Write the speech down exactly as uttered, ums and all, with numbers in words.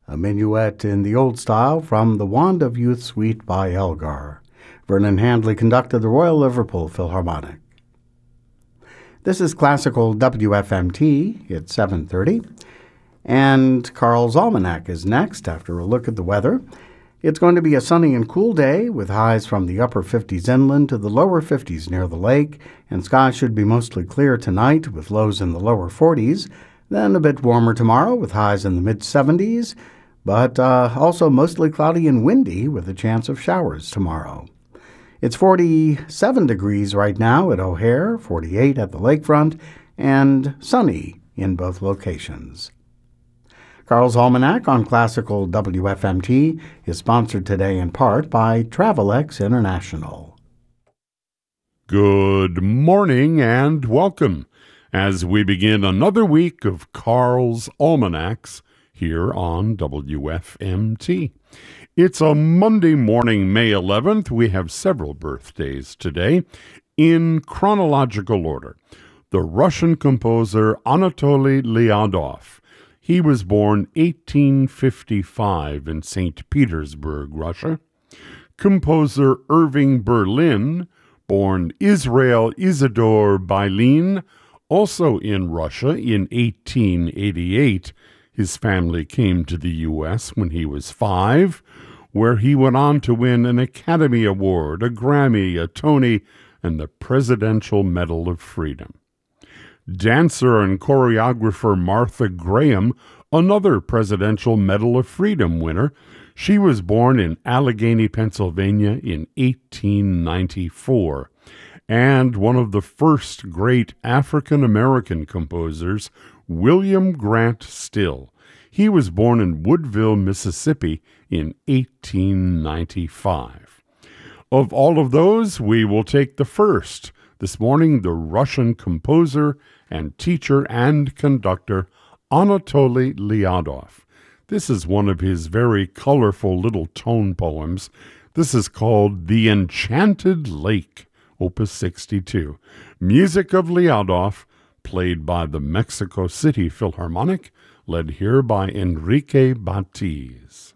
a minuet in the old style from the Wand of Youth Suite by Elgar. Vernon Handley conducted the Royal Liverpool Philharmonic. This is Classical W F M T. It's seven thirty. And Carl's Almanac is next after a look at the weather. It's going to be a sunny and cool day with highs from the upper fifties inland to the lower fifties near the lake, and skies should be mostly clear tonight with lows in the lower forties, then a bit warmer tomorrow with highs in the mid-seventies, but uh, also mostly cloudy and windy with a chance of showers tomorrow. It's forty-seven degrees right now at O'Hare, forty-eight at the lakefront, and sunny in both locations. Carl's Almanac on Classical W F M T is sponsored today in part by Travelex International. Good morning and welcome as we begin another week of Carl's Almanacs here on W F M T. It's a Monday morning, May eleventh. We have several birthdays today in chronological order. The Russian composer Anatoly Lyadov. He was born eighteen fifty-five in Saint Petersburg, Russia. Composer Irving Berlin, born Israel Isidor Bailin, also in Russia in eighteen eighty-eight. His family came to the U S when he was five, where he went on to win an Academy Award, a Grammy, a Tony, and the Presidential Medal of Freedom. Dancer and choreographer Martha Graham, another Presidential Medal of Freedom winner. She was born in Allegheny, Pennsylvania in eighteen ninety-four, and one of the first great African-American composers, William Grant Still. He was born in Woodville, Mississippi in eighteen ninety-five. Of all of those, we will take the first. This morning, the Russian composer and teacher and conductor Anatoly Lyadov. This is one of his very colorful little tone poems. This is called The Enchanted Lake, Opus sixty-two. Music of Lyadov, played by the Mexico City Philharmonic, led here by Enrique Batiz.